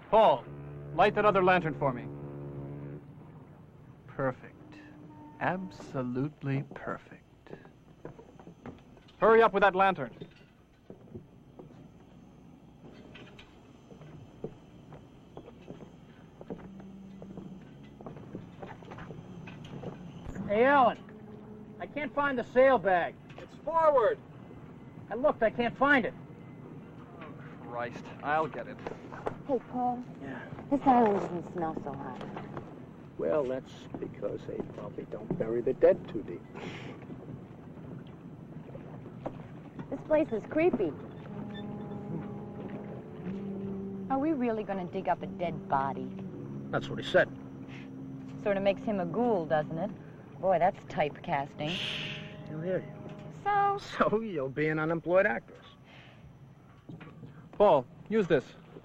Paul, light that other lantern for me. Perfect. Absolutely perfect. Hurry up with that lantern. Hey, Alan, I can't find the sailbag. It's forward. I looked, I can't find it. Oh, Christ, I'll get it. Hey, Paul. Yeah. This island doesn't smell so hot. Well, that's because they probably don't bury the dead too deep. This place is creepy. Are we really going to dig up a dead body? That's what he said. Sort of makes him a ghoul, doesn't it? Boy, that's typecasting. He'll hear you. So? So you'll be an unemployed actress. Paul, use this.